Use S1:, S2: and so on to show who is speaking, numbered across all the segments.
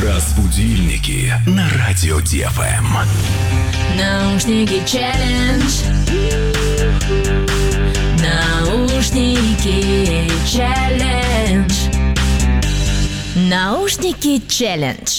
S1: Разбудильники на радио ДФМ.
S2: Наушники челлендж. Наушники челлендж. Наушники челлендж.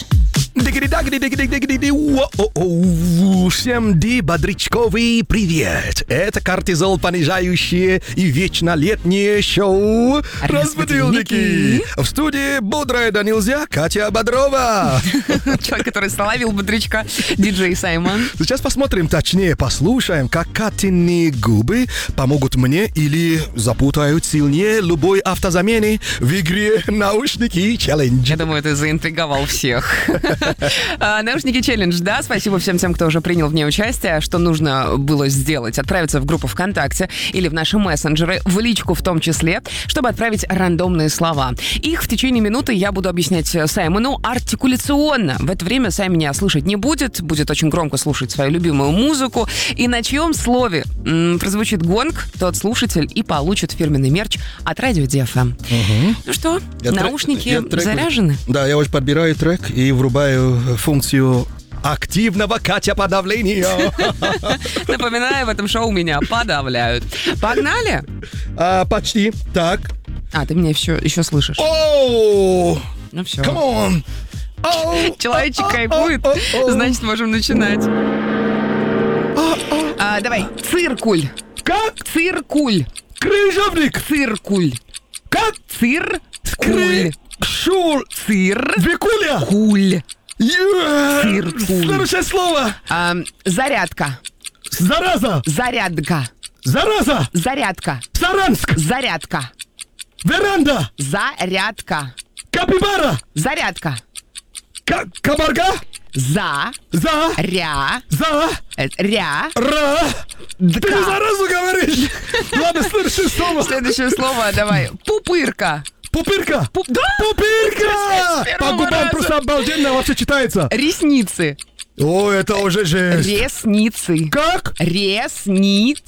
S3: Всем бодрячковый привет! Это кортизол понижающее и вечно летнее шоу «Разбудильники». В студии бодрая да нельзя Катя Бодрова.
S4: Человек, который словил бодрячка, диджей Саймон.
S3: Сейчас посмотрим, точнее послушаем, как Катины губы помогут мне или запутают сильнее любой автозамены в игре «Наушники челлендж».
S4: Я думаю, ты заинтриговал всех. Наушники челлендж, да, спасибо всем тем, кто уже принял в ней участие. Что нужно было сделать? Отправиться в группу ВКонтакте или в наши мессенджеры, в личку в том числе, чтобы отправить рандомные слова. Их в течение минуты я буду объяснять Саймону артикуляционно. В это время Сай меня слушать не будет очень громко слушать свою любимую музыку. И на чьем слове прозвучит гонг, тот слушатель и получит фирменный мерч от радио ДФМ. Ну что, наушники заряжены?
S3: Да, я уже подбираю трек и врубаю функцию активного Катя подавления.
S4: Напоминаю, в этом шоу меня подавляют. Погнали?
S3: Почти. Так.
S4: Ты меня еще слышишь.
S3: Оу!
S4: Ну все.
S3: Come on!
S4: Человечек кайфует, значит, можем начинать. Давай. Циркуль.
S3: Как?
S4: Циркуль.
S3: Крыжовник.
S4: Циркуль.
S3: Как?
S4: Циркуль.
S3: Шул.
S4: Циркуль.
S3: Викуля.
S4: Циркуль.
S3: Следующее слово.
S4: Зарядка.
S3: Зараза.
S4: Зарядка.
S3: Зараза.
S4: Зарядка.
S3: Саранск.
S4: Зарядка.
S3: Веранда.
S4: Зарядка.
S3: Капибара.
S4: Зарядка.
S3: Кабарга.
S4: За. Ря. Ря.
S3: Ра. Ты не заразу говоришь. Ладно, следующее слово.
S4: Следующее слово давай. Пупырка.
S3: Пупырка.
S4: Да?
S3: Пупырка. По губам просто обалденно вообще читается.
S4: Ресницы.
S3: О, это уже жесть.
S4: Ресницы.
S3: Как?
S4: Ресницы.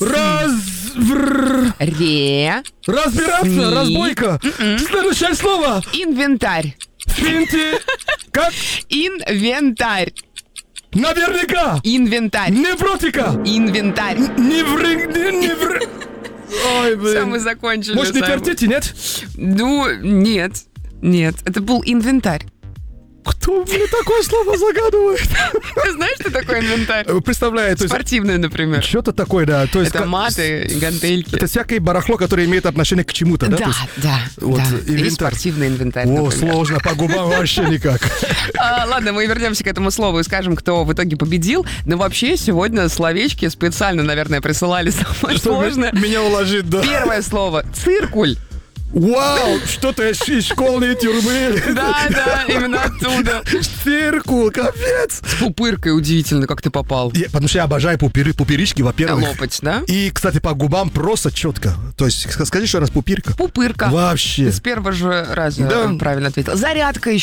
S3: Разбираться, разбойка. Следующее слово.
S4: Инвентарь.
S3: Как?
S4: Инвентарь.
S3: Наверняка.
S4: Инвентарь.
S3: Невротика.
S4: Инвентарь.
S3: Ой, блин.
S4: Все, мы закончили.
S3: Может, не вертите, нет?
S4: Ну, нет. Это был инвентарь.
S3: Кто мне такое слово загадывает?
S4: Ты знаешь, что такое инвентарь?
S3: Представляю.
S4: Спортивный, например.
S3: Что-то такое, да. То есть,
S4: это маты, гантельки.
S3: Это всякое барахло, которое имеет отношение к чему-то, да?
S4: Да.
S3: Инвентарь.
S4: И спортивный инвентарь,
S3: например. Сложно, по губам вообще никак.
S4: Ладно, мы вернемся к этому слову и скажем, кто в итоге победил. Но вообще сегодня словечки специально, наверное, присылали самое сложное.
S3: Меня уложить, да.
S4: Первое слово. Циркуль.
S3: Вау, что-то из школьной тюрьмы.
S4: Да, именно оттуда.
S3: Циркуль, капец.
S4: С пупыркой удивительно, как ты попал.
S3: Потому что я обожаю пупырички, во-первых.
S4: Лопать, да?
S3: И, кстати, по губам просто четко. То есть, скажи еще раз, пупырка.
S4: Пупырка.
S3: Вообще.
S4: Ты с первого же раза правильно ответил. Зарядка еще.